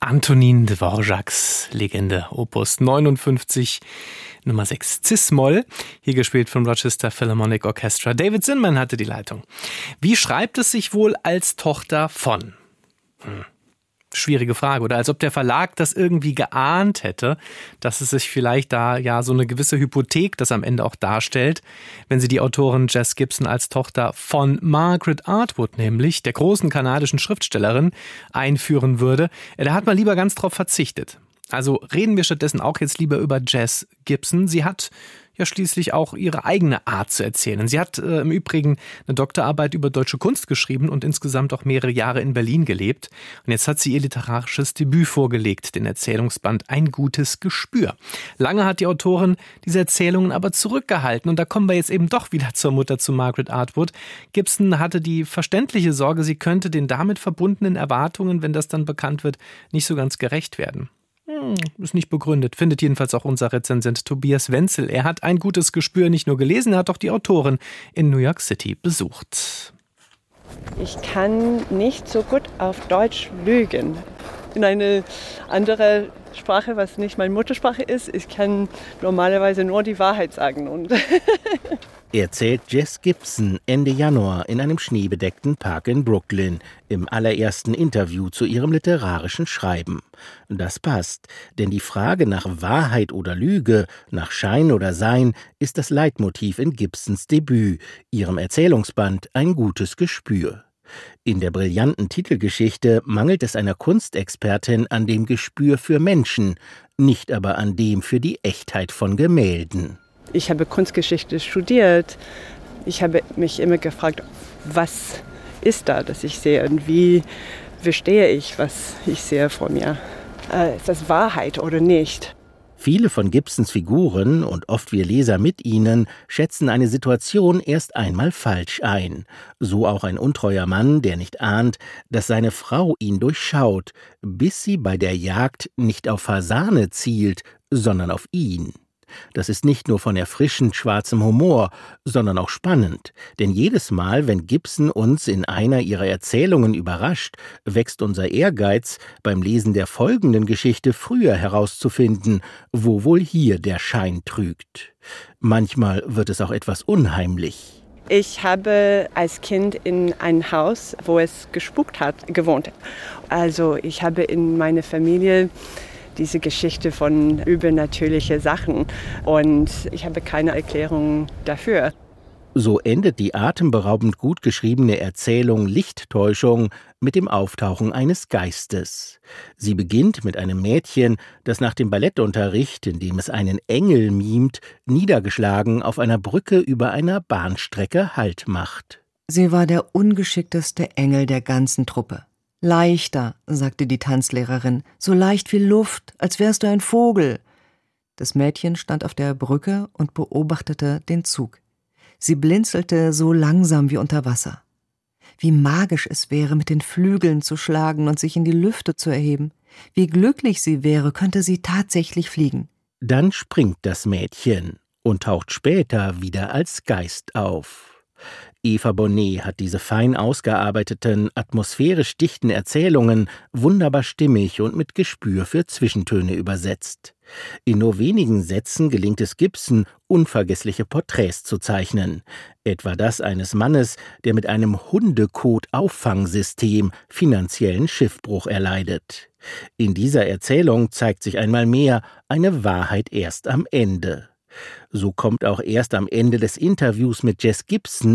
Antonin Dvořáks Legende, Opus 59, Nummer 6, Cis-Moll, hier gespielt vom Rochester Philharmonic Orchestra. David Zinman hatte die Leitung. Wie schreibt es sich wohl als Tochter von? Schwierige Frage. Oder als ob der Verlag das irgendwie geahnt hätte, dass es sich vielleicht da ja so eine gewisse Hypothek das am Ende auch darstellt, wenn sie die Autorin Jess Gibson als Tochter von Margaret Atwood, nämlich der großen kanadischen Schriftstellerin, einführen würde. Da hat man lieber ganz drauf verzichtet. Also reden wir stattdessen auch jetzt lieber über Jess Gibson. Sie hat ja schließlich auch ihre eigene Art zu erzählen. Sie hat im Übrigen eine Doktorarbeit über deutsche Kunst geschrieben und insgesamt auch mehrere Jahre in Berlin gelebt. Und jetzt hat sie ihr literarisches Debüt vorgelegt, den Erzählungsband Ein gutes Gespür. Lange hat die Autorin diese Erzählungen aber zurückgehalten. Und da kommen wir jetzt eben doch wieder zur Mutter, zu Margaret Atwood. Gibson hatte die verständliche Sorge, sie könnte den damit verbundenen Erwartungen, wenn das dann bekannt wird, nicht so ganz gerecht werden. Ist nicht begründet, findet jedenfalls auch unser Rezensent Tobias Wenzel. Er hat Ein gutes Gespür nicht nur gelesen, er hat auch die Autorin in New York City besucht. Ich kann nicht so gut auf Deutsch lügen. In eine andere Sprache, was nicht meine Muttersprache ist, ich kann normalerweise nur die Wahrheit sagen. Erzählt Jess Gibson Ende Januar in einem schneebedeckten Park in Brooklyn im allerersten Interview zu ihrem literarischen Schreiben. Das passt, denn die Frage nach Wahrheit oder Lüge, nach Schein oder Sein, ist das Leitmotiv in Gibsons Debüt, ihrem Erzählungsband Ein gutes Gespür. In der brillanten Titelgeschichte mangelt es einer Kunstexpertin an dem Gespür für Menschen, nicht aber an dem für die Echtheit von Gemälden. Ich habe Kunstgeschichte studiert. Ich habe mich immer gefragt, was ist da, das ich sehe und wie verstehe ich, was ich sehe vor mir. Ist das Wahrheit oder nicht? Viele von Gibsons Figuren und oft wir Leser mit ihnen schätzen eine Situation erst einmal falsch ein. So auch ein untreuer Mann, der nicht ahnt, dass seine Frau ihn durchschaut, bis sie bei der Jagd nicht auf Fasane zielt, sondern auf ihn. Das ist nicht nur von erfrischend schwarzem Humor, sondern auch spannend. Denn jedes Mal, wenn Gibson uns in einer ihrer Erzählungen überrascht, wächst unser Ehrgeiz, beim Lesen der folgenden Geschichte früher herauszufinden, wo wohl hier der Schein trügt. Manchmal wird es auch etwas unheimlich. Ich habe als Kind in einem Haus, wo es gespukt hat, gewohnt. Also ich habe in meiner Familie diese Geschichte von übernatürlichen Sachen und ich habe keine Erklärung dafür. So endet die atemberaubend gut geschriebene Erzählung Lichttäuschung mit dem Auftauchen eines Geistes. Sie beginnt mit einem Mädchen, das nach dem Ballettunterricht, in dem es einen Engel mimt, niedergeschlagen auf einer Brücke über einer Bahnstrecke Halt macht. Sie war der ungeschickteste Engel der ganzen Truppe. »Leichter«, sagte die Tanzlehrerin, »so leicht wie Luft, als wärst du ein Vogel.« Das Mädchen stand auf der Brücke und beobachtete den Zug. Sie blinzelte so langsam wie unter Wasser. Wie magisch es wäre, mit den Flügeln zu schlagen und sich in die Lüfte zu erheben. Wie glücklich sie wäre, könnte sie tatsächlich fliegen. Dann springt das Mädchen und taucht später wieder als Geist auf. Eva Bonnet hat diese fein ausgearbeiteten, atmosphärisch dichten Erzählungen wunderbar stimmig und mit Gespür für Zwischentöne übersetzt. In nur wenigen Sätzen gelingt es Gibson, unvergessliche Porträts zu zeichnen. Etwa das eines Mannes, der mit einem Hundekot-Auffangsystem finanziellen Schiffbruch erleidet. In dieser Erzählung zeigt sich einmal mehr eine Wahrheit erst am Ende. So kommt auch erst am Ende des Interviews mit Jess Gibson